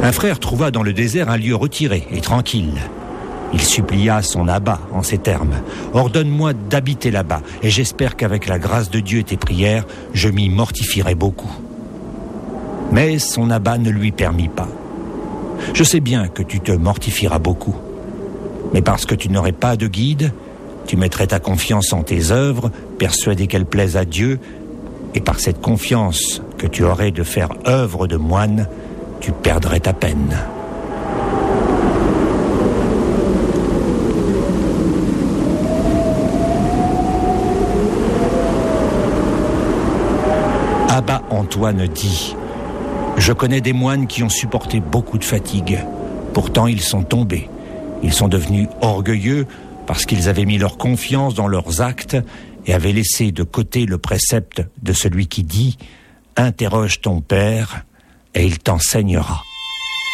Un frère trouva dans le désert un lieu retiré et tranquille. Il supplia son abbat en ces termes. « Ordonne-moi d'habiter là-bas, et j'espère qu'avec la grâce de Dieu et tes prières, je m'y mortifierai beaucoup. » Mais son abbat ne lui permit pas. « Je sais bien que tu te mortifieras beaucoup, mais parce que tu n'aurais pas de guide, tu mettrais ta confiance en tes œuvres, persuadé qu'elles plaisent à Dieu, et par cette confiance que tu aurais de faire œuvre de moine, tu perdrais ta peine. » Abba Antoine dit « Je connais des moines qui ont supporté beaucoup de fatigue. Pourtant, ils sont tombés. Ils sont devenus orgueilleux parce qu'ils avaient mis leur confiance dans leurs actes et avaient laissé de côté le précepte de celui qui dit « Interroge ton père et il t'enseignera. »